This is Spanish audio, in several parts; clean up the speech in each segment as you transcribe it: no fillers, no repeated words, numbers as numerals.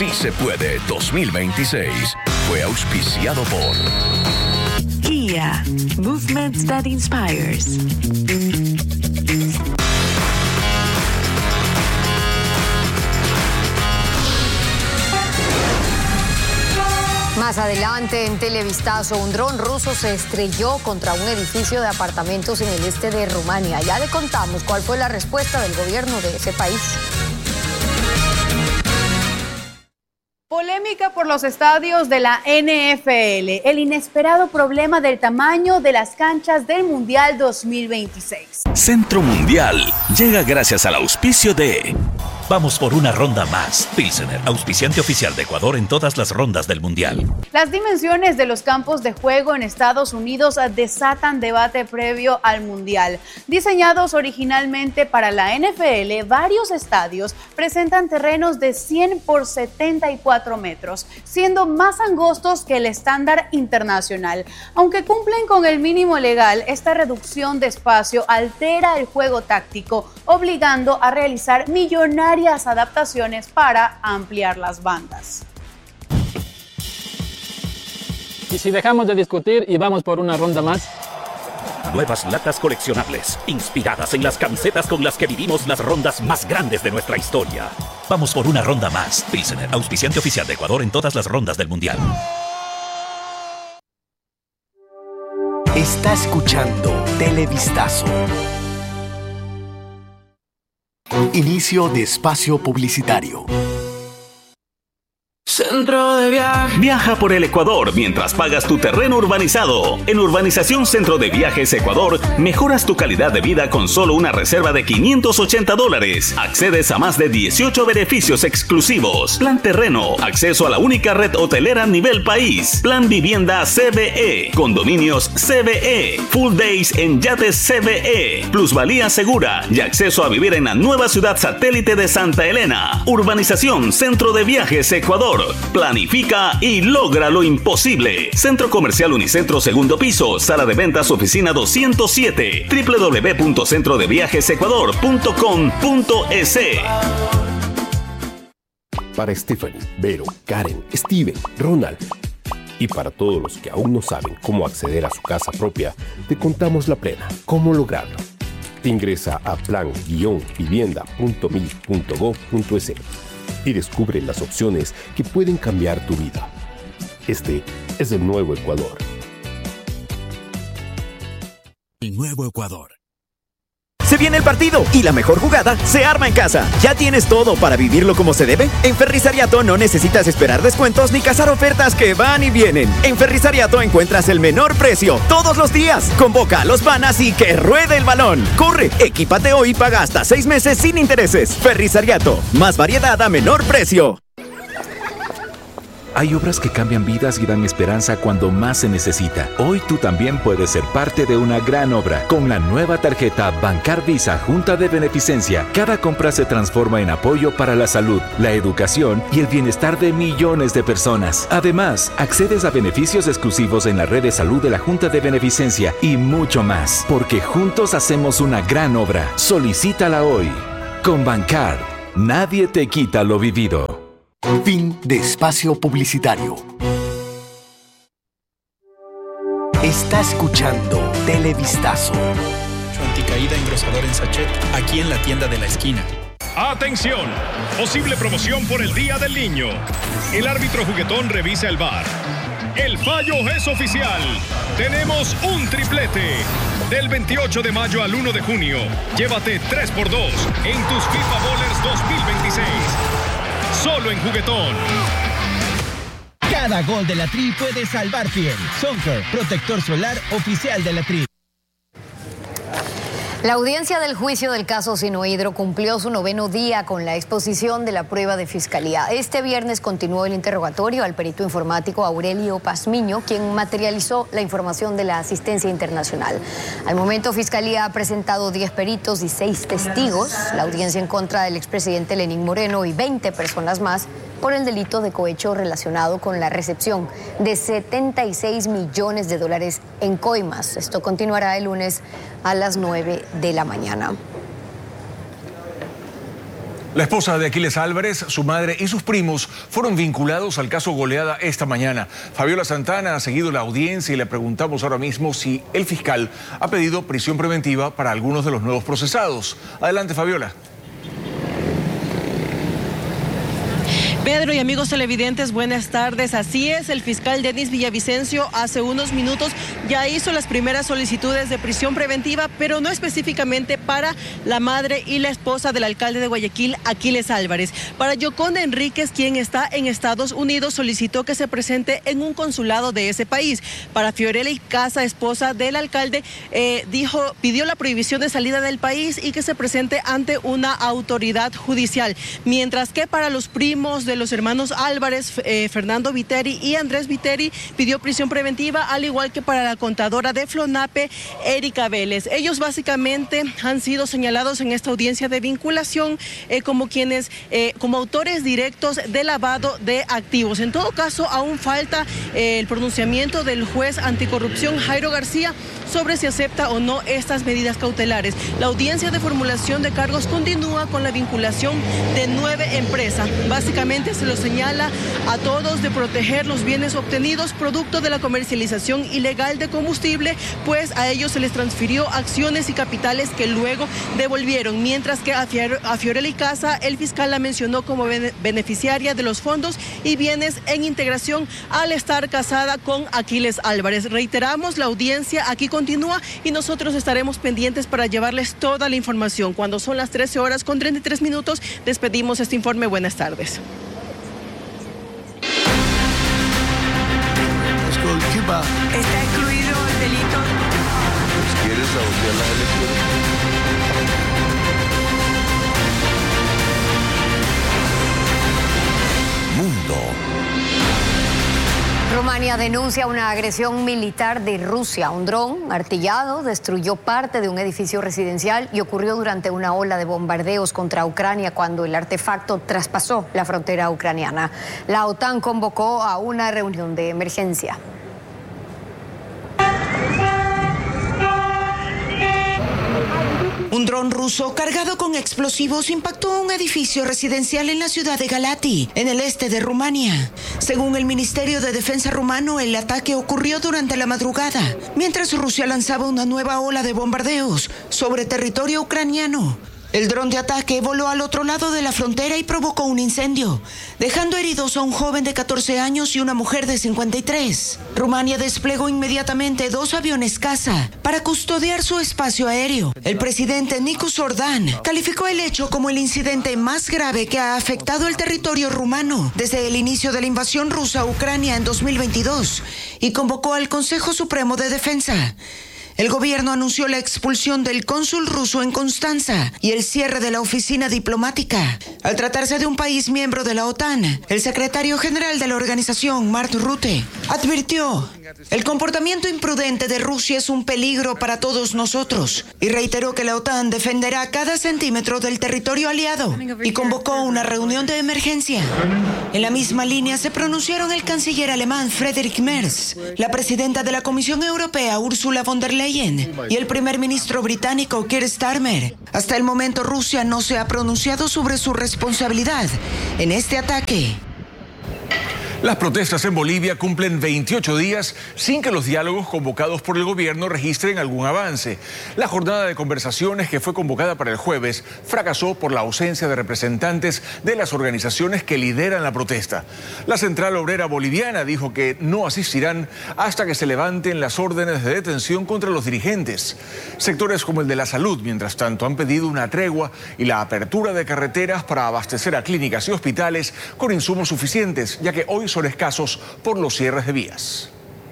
Sí se puede 2026 fue auspiciado por Kia, movement that inspires. Más adelante en Televistazo, un dron ruso se estrelló contra un edificio de apartamentos en el este de Rumania. Ya le contamos cuál fue la respuesta del gobierno de ese país. Polémica por los estadios de la NFL. El inesperado problema del tamaño de las canchas del Mundial 2026. Centro Mundial llega gracias al auspicio de... Vamos por una ronda más. Pilsener, auspiciante oficial de Ecuador en todas las rondas del Mundial. Las dimensiones de los campos de juego en Estados Unidos desatan debate previo al Mundial. Diseñados originalmente para la NFL, varios estadios presentan terrenos de 100 por 74 metros, siendo más angostos que el estándar internacional. Aunque cumplen con el mínimo legal, esta reducción de espacio altera el juego táctico, obligando a realizar millonarias adaptaciones para ampliar las bandas. Y si dejamos de discutir y vamos por una ronda más. Nuevas latas coleccionables, inspiradas en las camisetas con las que vivimos las rondas más grandes de nuestra historia. Vamos por una ronda más. Pilsener, auspiciante oficial de Ecuador en todas las rondas del Mundial. Está escuchando Televistazo. Inicio de espacio publicitario. Centro de Viajes. Viaja por el Ecuador mientras pagas tu terreno urbanizado. En Urbanización Centro de Viajes Ecuador, mejoras tu calidad de vida con solo una reserva de $580. Accedes a más de 18 beneficios exclusivos. Plan terreno, acceso a la única red hotelera a nivel país. Plan vivienda CBE, condominios CBE, full days en yates CBE, plusvalía segura y acceso a vivir en la nueva ciudad satélite de Santa Elena. Urbanización Centro de Viajes Ecuador. Planifica y logra lo imposible. Centro Comercial Unicentro, segundo piso, sala de ventas, oficina 207, www.centrodeviajesecuador.com.es. Para Stephanie, Vero, Karen, Steven, Ronald y para todos los que aún no saben cómo acceder a su casa propia, te contamos la plena, cómo lograrlo. Ingresa a plan-vivienda.mil.gov.es y descubre las opciones que pueden cambiar tu vida. Este es el nuevo Ecuador. El nuevo Ecuador. Se viene el partido y la mejor jugada se arma en casa. ¿Ya tienes todo para vivirlo como se debe? En Ferrisariato no necesitas esperar descuentos ni cazar ofertas que van y vienen. En Ferrisariato encuentras el menor precio todos los días. Convoca a los panas y que ruede el balón. Corre, equípate hoy y paga hasta 6 meses sin intereses. Ferrisariato, más variedad a menor precio. Hay obras que cambian vidas y dan esperanza cuando más se necesita. Hoy tú también puedes ser parte de una gran obra. Con la nueva tarjeta Bancar Visa Junta de Beneficencia, cada compra se transforma en apoyo para la salud, la educación y el bienestar de millones de personas. Además, accedes a beneficios exclusivos en la red de salud de la Junta de Beneficencia y mucho más. Porque juntos hacemos una gran obra. Solicítala hoy. Con Bancar, nadie te quita lo vivido. Fin de espacio publicitario. Está escuchando Televistazo. Su anticaída engrosador en sachet, aquí en la tienda de la esquina. ¡Atención! Posible promoción por el Día del Niño. El árbitro juguetón revisa el VAR. El fallo es oficial. Tenemos un triplete. Del 28 de mayo al 1 de junio, llévate 3x2 en tus FIFA Bowlers 2026. Solo en Juguetón. Cada gol de la Tri puede salvar piel. Sonker, protector solar oficial de la Tri. La audiencia del juicio del caso Sinohydro cumplió su 9º día con la exposición de la prueba de fiscalía. Este viernes continuó el interrogatorio al perito informático Aurelio Pazmiño, quien materializó la información de la asistencia internacional. Al momento, Fiscalía ha presentado 10 peritos y 6 testigos. La audiencia en contra del expresidente Lenín Moreno y 20 personas más por el delito de cohecho relacionado con la recepción de $76 millones en coimas. Esto continuará el lunes a las 9 de la mañana. La esposa de Aquiles Álvarez, su madre y sus primos fueron vinculados al caso Goleada esta mañana. Fabiola Santana ha seguido la audiencia y le preguntamos ahora mismo si el fiscal ha pedido prisión preventiva para algunos de los nuevos procesados. Adelante, Fabiola. Pedro y amigos televidentes, buenas tardes. Así es, el fiscal Denis Villavicencio hace unos minutos ya hizo las primeras solicitudes de prisión preventiva, pero no específicamente para la madre y la esposa del alcalde de Guayaquil, Aquiles Álvarez. Para Yoconda Enríquez, quien está en Estados Unidos, solicitó que se presente en un consulado de ese país. Para Fiorelli Casa, esposa del alcalde, pidió la prohibición de salida del país y que se presente ante una autoridad judicial. Mientras que para los primos de los hermanos Álvarez, Fernando Viteri y Andrés Viteri, pidió prisión preventiva, al igual que para la contadora de Flonape, Erika Vélez. Ellos básicamente han sido señalados en esta audiencia de vinculación como autores directos de lavado de activos. En todo caso, aún falta el pronunciamiento del juez anticorrupción Jairo García sobre si acepta o no estas medidas cautelares. La audiencia de formulación de cargos continúa con la vinculación de 9 empresas. Básicamente se los señala a todos de proteger los bienes obtenidos producto de la comercialización ilegal de combustible, pues a ellos se les transfirió acciones y capitales que luego devolvieron, mientras que a Fiorelli Casa el fiscal la mencionó como beneficiaria de los fondos y bienes en integración al estar casada con Aquiles Álvarez. Reiteramos, la audiencia aquí continúa y nosotros estaremos pendientes para llevarles toda la información. Cuando son las 13:33, despedimos este informe. Buenas tardes. Está excluido el delito. ¿Quieres sabotear las elecciones? Mundo. Rumania denuncia una agresión militar de Rusia. Un dron artillado destruyó parte de un edificio residencial y ocurrió durante una ola de bombardeos contra Ucrania cuando el artefacto traspasó la frontera ucraniana. La OTAN convocó a una reunión de emergencia. Un dron ruso cargado con explosivos impactó un edificio residencial en la ciudad de Galati, en el este de Rumania. Según el Ministerio de Defensa rumano, el ataque ocurrió durante la madrugada, mientras Rusia lanzaba una nueva ola de bombardeos sobre territorio ucraniano. El dron de ataque voló al otro lado de la frontera y provocó un incendio, dejando heridos a un joven de 14 años y una mujer de 53. Rumania desplegó inmediatamente 2 aviones caza para custodiar su espacio aéreo. El presidente Nikos Ordan calificó el hecho como el incidente más grave que ha afectado el territorio rumano desde el inicio de la invasión rusa a Ucrania en 2022 y convocó al Consejo Supremo de Defensa. El gobierno anunció la expulsión del cónsul ruso en Constanza y el cierre de la oficina diplomática. Al tratarse de un país miembro de la OTAN, el secretario general de la organización, Mark Rutte, advirtió: el comportamiento imprudente de Rusia es un peligro para todos nosotros, y reiteró que la OTAN defenderá cada centímetro del territorio aliado y convocó una reunión de emergencia. En la misma línea se pronunciaron el canciller alemán Friedrich Merz, la presidenta de la Comisión Europea Ursula von der Leyen y el primer ministro británico Keir Starmer. Hasta el momento Rusia no se ha pronunciado sobre su responsabilidad en este ataque. Las protestas en Bolivia cumplen 28 días sin que los diálogos convocados por el gobierno registren algún avance. La jornada de conversaciones que fue convocada para el jueves fracasó por la ausencia de representantes de las organizaciones que lideran la protesta. La Central Obrera Boliviana dijo que no asistirán hasta que se levanten las órdenes de detención contra los dirigentes. Sectores como el de la salud, mientras tanto, han pedido una tregua y la apertura de carreteras para abastecer a clínicas y hospitales con insumos suficientes, ya que hoy son escasos por los cierres de vías.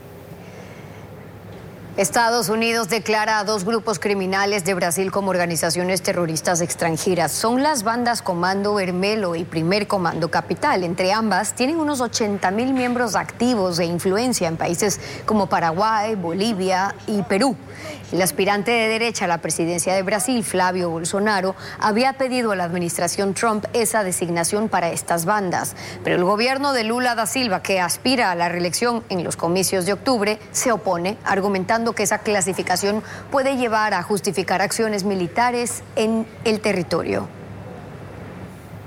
Estados Unidos declara a 2 grupos criminales de Brasil como organizaciones terroristas extranjeras. Son las bandas Comando Vermelho y Primer Comando Capital. Entre ambas tienen unos 80.000 miembros activos de influencia en países como Paraguay, Bolivia y Perú. El aspirante de derecha a la presidencia de Brasil, Flavio Bolsonaro, había pedido a la administración Trump esa designación para estas bandas. Pero el gobierno de Lula da Silva, que aspira a la reelección en los comicios de octubre, se opone, argumentando que esa clasificación puede llevar a justificar acciones militares en el territorio.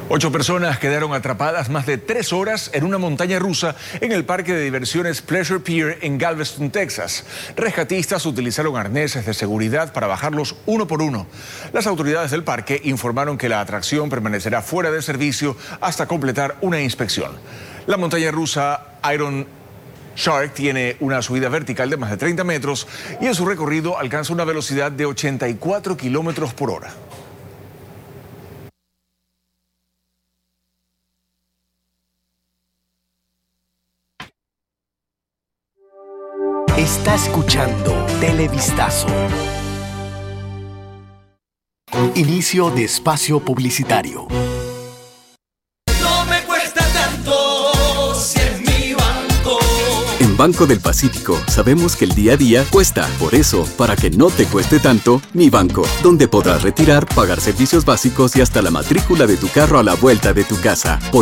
8 personas quedaron atrapadas más de 3 horas en una montaña rusa en el parque de diversiones Pleasure Pier en Galveston, Texas. Rescatistas utilizaron arneses de seguridad para bajarlos uno por uno. Las autoridades del parque informaron que la atracción permanecerá fuera de servicio hasta completar una inspección. La montaña rusa Iron Shark tiene una subida vertical de más de 30 metros y en su recorrido alcanza una velocidad de 84 kilómetros por hora. Está escuchando Televistazo. Inicio de espacio publicitario. No me cuesta tanto si es mi banco. En Banco del Pacífico sabemos que el día a día cuesta. Por eso, para que no te cueste tanto, Mi Banco, donde podrás retirar, pagar servicios básicos y hasta la matrícula de tu carro a la vuelta de tu casa. Porque